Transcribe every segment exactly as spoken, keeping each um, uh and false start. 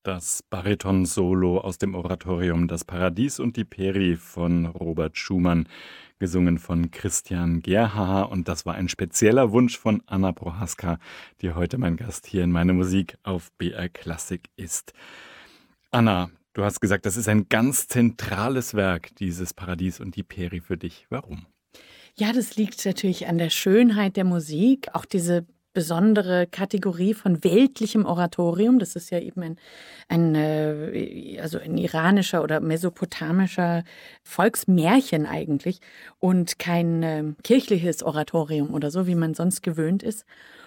Das Bariton-Solo aus dem Oratorium Das Paradies und die Peri von Robert Schumann, gesungen von Christian Gerhaher. Und das war ein spezieller Wunsch von Anna Prohaska, die heute mein Gast hier in Meine Musik auf B R Klassik ist. Anna, du hast gesagt, das ist ein ganz zentrales Werk, dieses Paradies und die Peri für dich. Warum? Ja, das liegt natürlich an der Schönheit der Musik, auch diese besondere Kategorie von weltlichem Oratorium. Das ist ja eben ein, ein, äh, also ein iranischer oder mesopotamischer Volksmärchen eigentlich und kein äh, kirchliches Oratorium oder so, wie man sonst gewöhnt ist.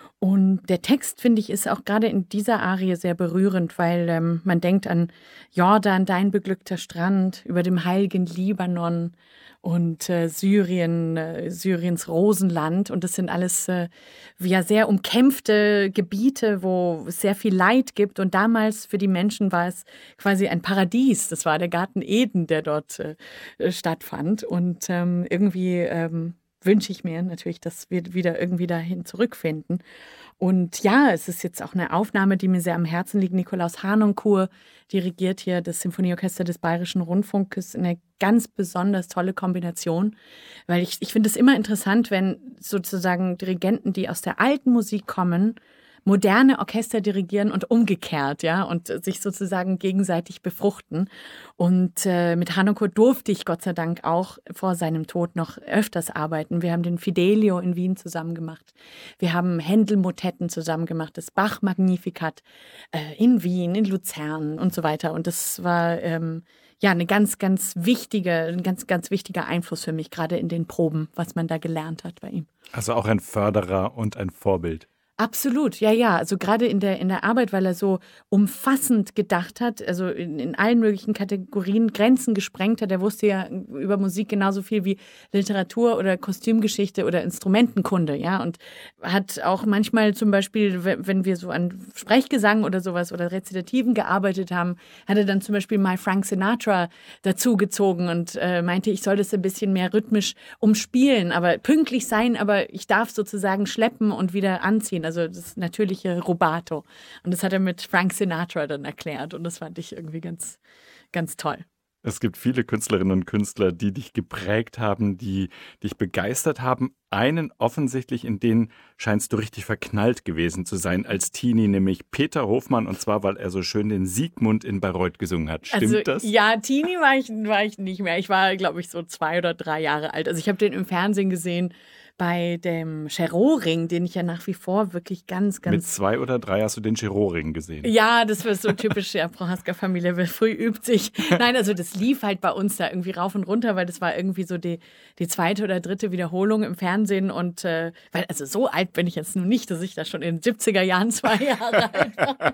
Und der Text, finde ich, ist auch gerade in dieser Arie sehr berührend, weil ähm, man denkt an Jordan, dein beglückter Strand, über dem heiligen Libanon und äh, Syrien, äh, Syriens Rosenland. Und das sind alles äh, ja sehr umkämpfte Gebiete, wo es sehr viel Leid gibt. Und damals für die Menschen war es quasi ein Paradies. Das war der Garten Eden, der dort äh, stattfand. Und ähm, irgendwie ähm, wünsche ich mir natürlich, dass wir wieder irgendwie dahin zurückfinden. Und ja, es ist jetzt auch eine Aufnahme, die mir sehr am Herzen liegt. Nikolaus Harnoncourt dirigiert hier das Symphonieorchester des Bayerischen Rundfunkes. Eine ganz besonders tolle Kombination, weil ich, ich finde es immer interessant, wenn sozusagen Dirigenten, die aus der alten Musik kommen, moderne Orchester dirigieren und umgekehrt, ja, und sich sozusagen gegenseitig befruchten. Und äh, mit Harnoncourt durfte ich Gott sei Dank auch vor seinem Tod noch öfters arbeiten. Wir haben den Fidelio in Wien zusammen gemacht. Wir haben Händel-Motetten zusammen gemacht, das Bach-Magnificat äh, in Wien, in Luzern und so weiter. Und das war ähm, ja eine ganz, ganz wichtige, ein ganz, ganz wichtiger Einfluss für mich, gerade in den Proben, was man da gelernt hat bei ihm. Also auch ein Förderer und ein Vorbild. Absolut, ja, ja. Also gerade in der, in der Arbeit, weil er so umfassend gedacht hat, also in, in allen möglichen Kategorien Grenzen gesprengt hat. Er wusste ja über Musik genauso viel wie Literatur oder Kostümgeschichte oder Instrumentenkunde, ja. Und hat auch manchmal zum Beispiel, wenn wir so an Sprechgesang oder sowas oder Rezitativen gearbeitet haben, hat er dann zum Beispiel mal Frank Sinatra dazugezogen und äh, meinte, ich soll das ein bisschen mehr rhythmisch umspielen, aber pünktlich sein, aber ich darf sozusagen schleppen und wieder anziehen. Also das natürliche Rubato. Und das hat er mit Frank Sinatra dann erklärt. Und das fand ich irgendwie ganz, ganz toll. Es gibt viele Künstlerinnen und Künstler, die dich geprägt haben, die dich begeistert haben. Einen offensichtlich, in den scheinst du richtig verknallt gewesen zu sein als Teenie, nämlich Peter Hofmann. Und zwar, weil er so schön den Siegmund in Bayreuth gesungen hat. Stimmt also, das? Ja, Teenie war ich, war ich nicht mehr. Ich war, glaube ich, so zwei oder drei Jahre alt. Also ich habe den im Fernsehen gesehen bei dem Cherot-Ring, den ich ja nach wie vor wirklich ganz, ganz... Mit zwei oder drei hast du den Cherot-Ring gesehen? Ja, das war so typisch, ja, Prohaska-Familie, früh übt sich. Nein, also das lief halt bei uns da irgendwie rauf und runter, weil das war irgendwie so die, die zweite oder dritte Wiederholung im Fernsehen. Und äh, weil, also so alt bin ich jetzt nun nicht, dass ich da schon in den siebziger Jahren zwei Jahre alt war.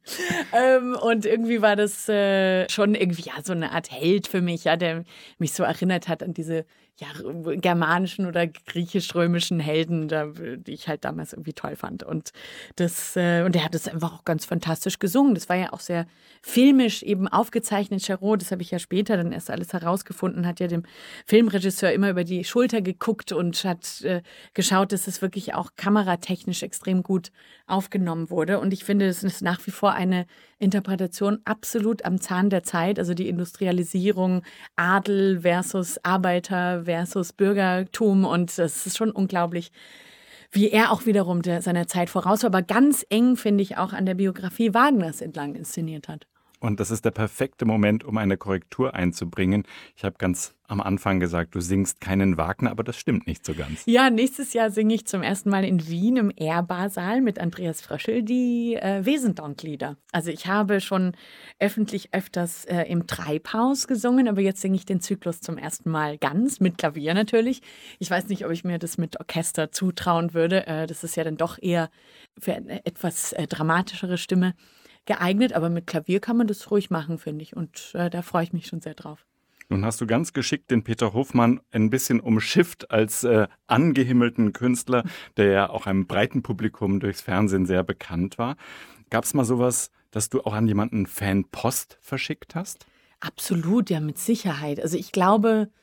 ähm, und irgendwie war das äh, schon irgendwie ja so eine Art Held für mich, ja, der mich so erinnert hat an diese ja, germanischen oder griechisch-römischen Helden, da, die ich halt damals irgendwie toll fand. Und das, äh, und der hat es einfach auch ganz fantastisch gesungen. Das war ja auch sehr filmisch eben aufgezeichnet. Cherot, das habe ich ja später dann erst alles herausgefunden, hat ja dem Filmregisseur immer über die Schulter geguckt und hat äh, geschaut, dass es wirklich auch kameratechnisch extrem gut aufgenommen wurde. Und ich finde, es ist nach wie vor eine Interpretation absolut am Zahn der Zeit, also die Industrialisierung, Adel versus Arbeiter versus Bürgertum, und das ist schon unglaublich, wie er auch wiederum der, seiner Zeit voraus war, aber ganz eng, finde ich, auch an der Biografie Wagners entlang inszeniert hat. Und das ist der perfekte Moment, um eine Korrektur einzubringen. Ich habe ganz am Anfang gesagt, du singst keinen Wagner, aber das stimmt nicht so ganz. Ja, nächstes Jahr singe ich zum ersten Mal in Wien im Ehrbar-Saal mit Andreas Fröschel die äh, Wesendonck-Lieder. Also ich habe schon öffentlich öfters äh, im Treibhaus gesungen, aber jetzt singe ich den Zyklus zum ersten Mal ganz, mit Klavier natürlich. Ich weiß nicht, ob ich mir das mit Orchester zutrauen würde. Äh, das ist ja dann doch eher für eine etwas äh, dramatischere Stimme geeignet, aber mit Klavier kann man das ruhig machen, finde ich. Und äh, da freue ich mich schon sehr drauf. Nun hast du ganz geschickt den Peter Hofmann ein bisschen umschifft als äh, angehimmelten Künstler, der ja auch einem breiten Publikum durchs Fernsehen sehr bekannt war. Gab es mal sowas, dass du auch an jemanden Fanpost verschickt hast? Absolut, ja, mit Sicherheit. Also ich glaube,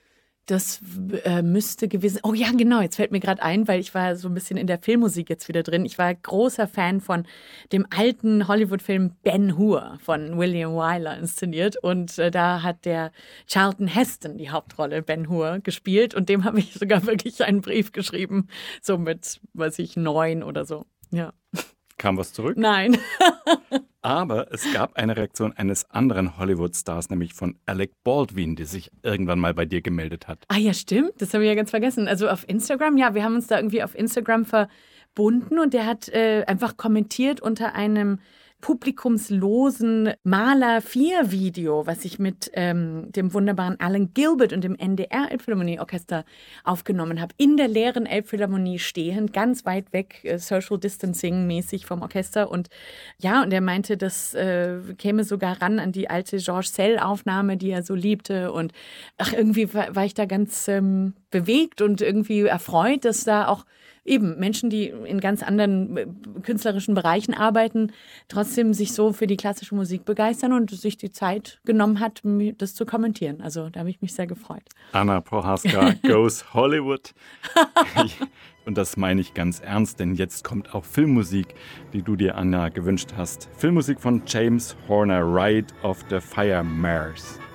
Das äh, müsste gewesen. Oh ja, genau, jetzt fällt mir gerade ein, weil ich war so ein bisschen in der Filmmusik jetzt wieder drin. Ich war großer Fan von dem alten Hollywood-Film Ben Hur von William Wyler inszeniert. Und äh, da hat der Charlton Heston die Hauptrolle Ben Hur gespielt. Und dem habe ich sogar wirklich einen Brief geschrieben, so mit, weiß ich, neun oder so. Ja. Kam was zurück? Nein. Aber es gab eine Reaktion eines anderen Hollywood-Stars, nämlich von Alec Baldwin, die sich irgendwann mal bei dir gemeldet hat. Ah ja, stimmt. Das habe ich ja ganz vergessen. Also auf Instagram, ja, wir haben uns da irgendwie auf Instagram verbunden und der hat äh, einfach kommentiert unter einem publikumslosen Maler vier Video, was ich mit ähm, dem wunderbaren Alan Gilbert und dem N D R Elbphilharmonieorchester aufgenommen habe. In der leeren Elbphilharmonie stehend, ganz weit weg, äh, Social Distancing mäßig vom Orchester. Und ja, und er meinte, das äh, käme sogar ran an die alte Georges Sell-Aufnahme, die er so liebte. Und ach, irgendwie war, war ich da ganz ähm, bewegt und irgendwie erfreut, dass da auch eben Menschen, die in ganz anderen äh, künstlerischen Bereichen arbeiten, trotzdem sich so für die klassische Musik begeistern und sich die Zeit genommen hat, das zu kommentieren. Also da habe ich mich sehr gefreut. Anna Prohaska goes Hollywood. Und das meine ich ganz ernst, denn jetzt kommt auch Filmmusik, die du dir, Anna, gewünscht hast. Filmmusik von James Horner, Ride of the Fire Mares.